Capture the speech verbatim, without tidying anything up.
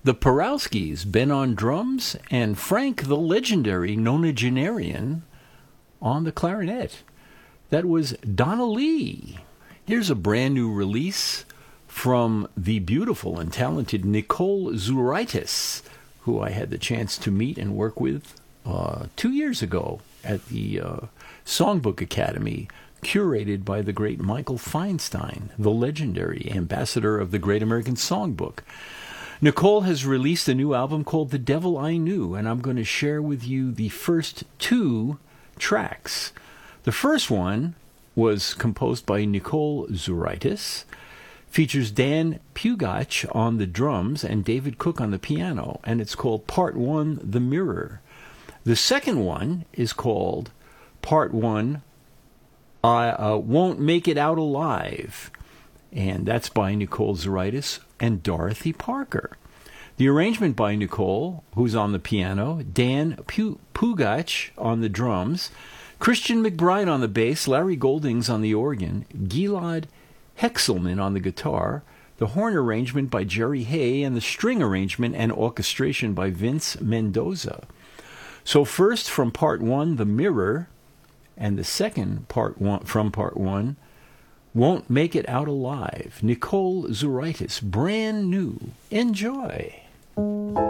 the Porowskis, Ben on drums, and Frank the legendary nonagenarian on the clarinet. That was Donna Lee. Here's a brand new release from the beautiful and talented Nicole Zouraitis, who I had the chance to meet and work with uh, two years ago at the uh, Songbook Academy, curated by the great Michael Feinstein, the legendary ambassador of the Great American Songbook. Nicole has released a new album called The Devil I Knew, and I'm going to share with you the first two tracks. The first one was composed by Nicole Zouraitis, features Dan Pugach on the drums and David Cook on the piano, and it's called Part One, The Mirror. The second one is called Part One, I uh, Won't Make It Out Alive, and that's by Nicole Zouraitis and Dorothy Parker. The arrangement by Nicole, who's on the piano, Dan Pugach on the drums, Christian McBride on the bass, Larry Goldings on the organ, Gilad Hexelman on the guitar, the horn arrangement by Jerry Hay, and the string arrangement and orchestration by Vince Mendoza. So first from Part One, The Mirror, and the second part one from Part One, Won't Make It Out Alive. Nicole Zouraitis, brand new. Enjoy.